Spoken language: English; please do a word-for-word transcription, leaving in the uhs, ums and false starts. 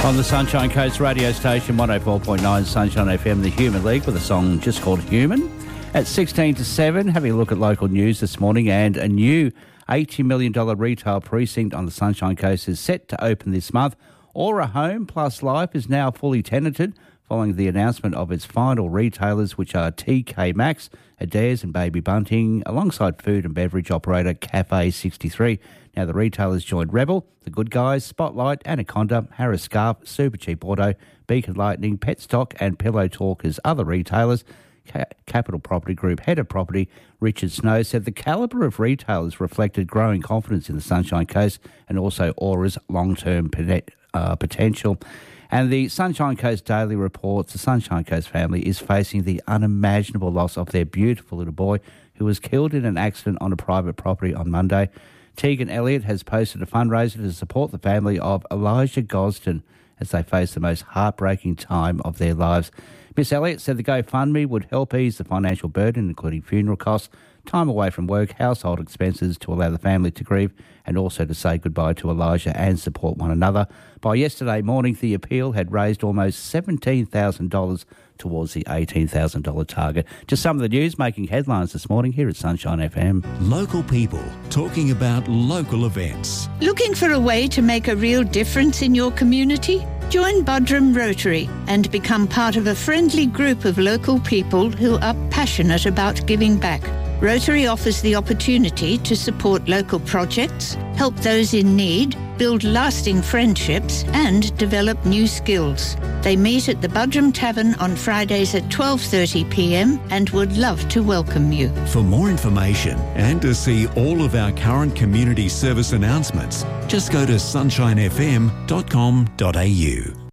On the Sunshine Coast radio station, one oh four point nine Sunshine F M, the Human League, with a song just called Human. At sixteen to seven, having a look at local news this morning, and a new eighty million dollars retail precinct on the Sunshine Coast is set to open this month. Aura Home Plus Life is now fully tenanted following the announcement of its final retailers, which are T K Maxx, Adairs and Baby Bunting, alongside food and beverage operator Cafe sixty-three. Now, the retailers joined Rebel, The Good Guys, Spotlight, Anaconda, Harris Scarf, Supercheap Auto, Beacon Lightning, Petstock and Pillow Talk as other retailers. Capital Property Group Head of Property Richard Snow said the calibre of retailers reflected growing confidence in the Sunshine Coast and also Aura's long-term uh, potential. And the Sunshine Coast Daily reports the Sunshine Coast family is facing the unimaginable loss of their beautiful little boy who was killed in an accident on a private property on Monday. Tegan Elliott has posted a fundraiser to support the family of Elijah Gosden as they face the most heartbreaking time of their lives. Miss Elliott said the GoFundMe would help ease the financial burden, including funeral costs, time away from work, household expenses, to allow the family to grieve and also to say goodbye to Elijah and support one another. By yesterday morning, the appeal had raised almost seventeen thousand dollars towards the eighteen thousand dollars target. Just some of the news making headlines this morning here at Sunshine F M. Local people talking about local events. Looking for a way to make a real difference in your community? Join Buderim Rotary and become part of a friendly group of local people who are passionate about giving back. Rotary offers the opportunity to support local projects, help those in need, build lasting friendships and develop new skills. They meet at the Buderim Tavern on Fridays at twelve thirty p m and would love to welcome you. For more information and to see all of our current community service announcements, just go to sunshine f m dot com dot a u.